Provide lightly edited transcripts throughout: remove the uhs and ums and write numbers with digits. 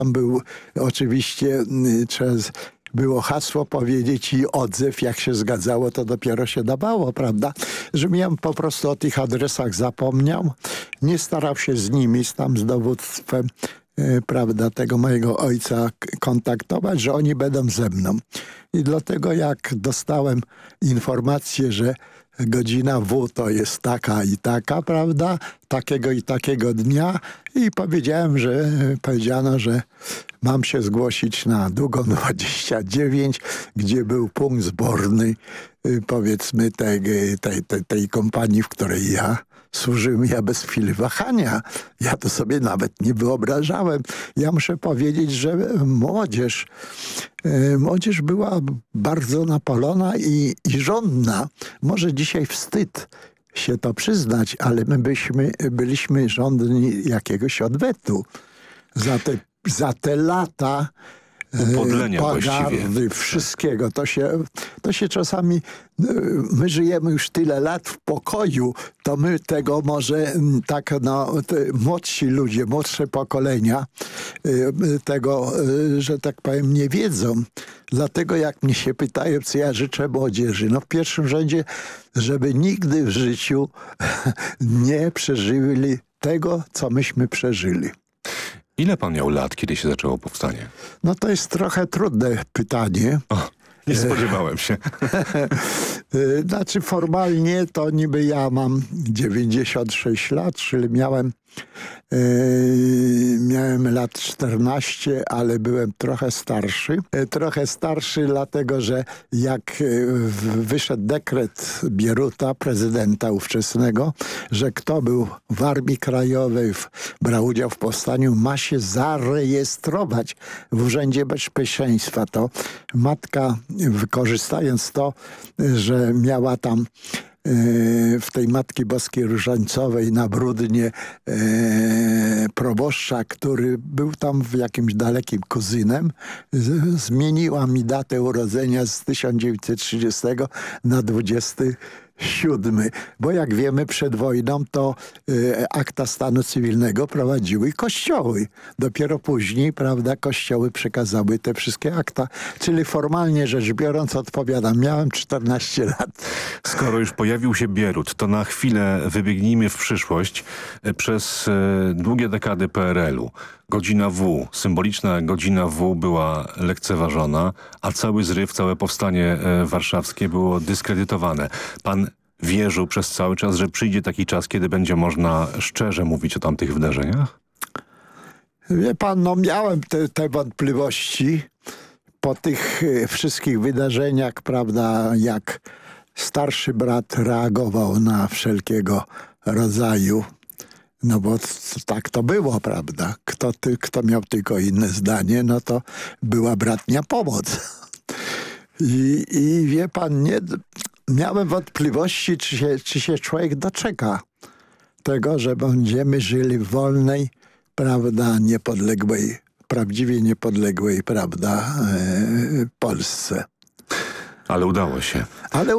Tam był oczywiście, było hasło powiedzieć i odzew, jak się zgadzało, to dopiero się dawało, prawda? Że ja po prostu o tych adresach zapomniał. Nie starał się z nimi, tam z dowództwem, prawda, tego mojego ojca kontaktować, że oni będą ze mną. I dlatego jak dostałem informację, że godzina W to jest taka i taka, prawda, takiego i takiego dnia i powiedziano, że mam się zgłosić na Długą 29, gdzie był punkt zborny, powiedzmy, tej kompanii, w której ja służyłem, ja bez chwili wahania. Ja to sobie nawet nie wyobrażałem. Ja muszę powiedzieć, że młodzież była bardzo napalona i żądna. Może dzisiaj wstyd się to przyznać, ale my byliśmy żądni jakiegoś odwetu za te lata upodlenia pogardy, wszystkiego. To się czasami, my żyjemy już tyle lat w pokoju, to my tego może tak, młodsi ludzie, młodsze pokolenia tego, że tak powiem, nie wiedzą. Dlatego jak mnie się pytają, co ja życzę młodzieży, w pierwszym rzędzie, żeby nigdy w życiu nie przeżyli tego, co myśmy przeżyli. Ile pan miał lat, kiedy się zaczęło powstanie? No to jest trochę trudne pytanie. Nie spodziewałem się. Znaczy formalnie to niby ja mam 96 lat, czyli miałem lat 14, ale byłem trochę starszy. Trochę starszy dlatego, że jak wyszedł dekret Bieruta, prezydenta ówczesnego, że kto był w Armii Krajowej, brał udział w powstaniu, ma się zarejestrować w Urzędzie Bezpieczeństwa. To matka, wykorzystając to, że miała tam w tej Matki Boskiej Różańcowej na Brudnie proboszcza, który był tam w jakimś dalekim kuzynem, zmieniła mi datę urodzenia z 1930 na 27. Bo jak wiemy, przed wojną to akta stanu cywilnego prowadziły kościoły. Dopiero później, prawda, kościoły przekazały te wszystkie akta. Czyli formalnie rzecz biorąc, odpowiadam, miałem 14 lat. Skoro już pojawił się Bierut, to na chwilę wybiegnijmy w przyszłość. Przez długie dekady PRL-u godzina W, symboliczna godzina W była lekceważona, a cały zryw, całe powstanie warszawskie było dyskredytowane. Pan wierzył przez cały czas, że przyjdzie taki czas, kiedy będzie można szczerze mówić o tamtych wydarzeniach? Wie pan, miałem te wątpliwości po tych wszystkich wydarzeniach, prawda, jak starszy brat reagował na wszelkiego rodzaju, bo tak to było, prawda. Kto miał tylko inne zdanie, to była bratnia pomoc. I wie pan, miałem wątpliwości, czy się człowiek doczeka tego, że będziemy żyli w wolnej, prawda, niepodległej, prawdziwie niepodległej, prawda, Polsce. Ale udało się. Ale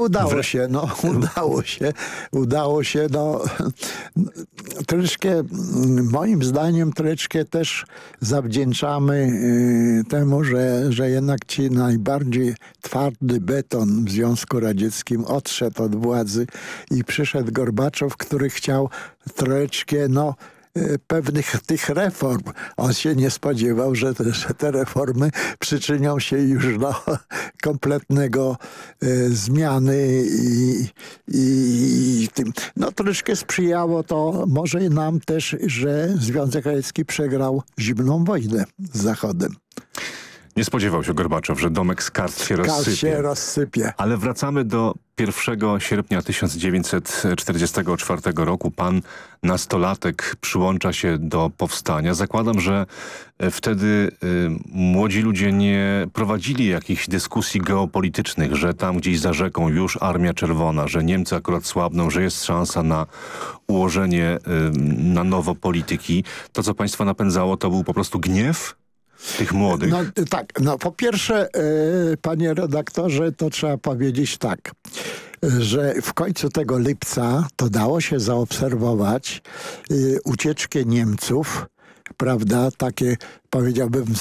udało się, troszkę, moim zdaniem, troszkę też zawdzięczamy temu, że jednak ci najbardziej twardy beton w Związku Radzieckim odszedł od władzy i przyszedł Gorbaczow, który chciał troszeczkę, pewnych tych reform. On się nie spodziewał, że te reformy przyczynią się już do kompletnego zmiany i tym. Troszkę sprzyjało to może nam też, że Związek Radziecki przegrał zimną wojnę z Zachodem. Nie spodziewał się Gorbaczow, że domek z kart się rozsypie. Ale wracamy do 1 sierpnia 1944 roku. Pan, nastolatek, przyłącza się do powstania. Zakładam, że wtedy młodzi ludzie nie prowadzili jakichś dyskusji geopolitycznych, że tam gdzieś za rzeką już Armia Czerwona, że Niemcy akurat słabną, że jest szansa na ułożenie na nowo polityki. To, co państwa napędzało, to był po prostu gniew tych młodych? Tak, po pierwsze, panie redaktorze, to trzeba powiedzieć tak, że w końcu tego lipca to dało się zaobserwować ucieczkę Niemców prawda, takie powiedziałbym